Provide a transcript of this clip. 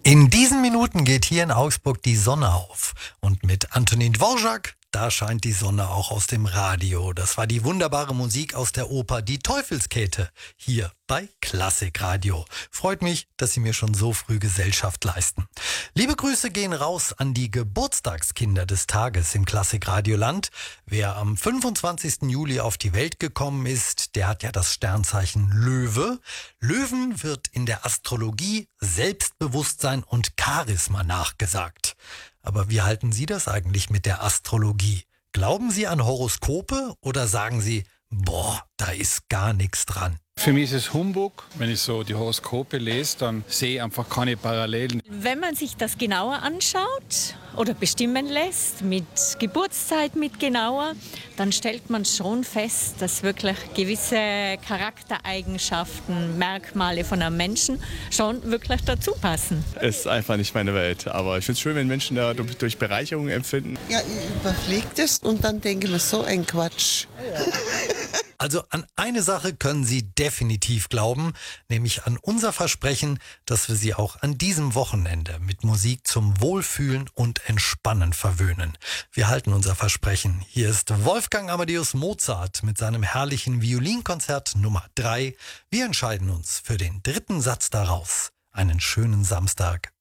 In diesen Minuten geht hier in Augsburg die Sonne auf. Und mit Antonin Dvorak, da scheint die Sonne auch aus dem Radio. Das war die wunderbare Musik aus der Oper Die Teufelskette, hier bei Klassikradio. Freut mich, dass Sie mir schon so früh Gesellschaft leisten. Liebe Grüße gehen raus an die Geburtstagskinder des Tages im Klassikradioland. Wer am 25. Juli auf die Welt gekommen ist, der hat ja das Sternzeichen Löwe. Löwen wird in der Astrologie Selbstbewusstsein und Charisma nachgesagt. Aber wie halten Sie das eigentlich mit der Astrologie? Glauben Sie an Horoskope oder sagen Sie, boah, da ist gar nichts dran? Für mich ist es Humbug. Wenn ich so die Horoskope lese, dann sehe ich einfach keine Parallelen. Wenn man sich das genauer anschaut oder bestimmen lässt, mit Geburtszeit mit genauer, dann stellt man schon fest, dass wirklich gewisse Charaktereigenschaften, Merkmale von einem Menschen schon wirklich dazu passen. Es ist einfach nicht meine Welt, aber ich finde es schön, wenn Menschen da durch Bereicherung empfinden. Ja, ich überfliege das und dann denke ich mir, so ein Quatsch. Also an eine Sache können Sie definitiv glauben, nämlich an unser Versprechen, dass wir Sie auch an diesem Wochenende mit Musik zum Wohlfühlen und Entspannen verwöhnen. Wir halten unser Versprechen. Hier ist Wolfgang Amadeus Mozart mit seinem herrlichen Violinkonzert Nummer 3. Wir entscheiden uns für den dritten Satz daraus. Einen schönen Samstag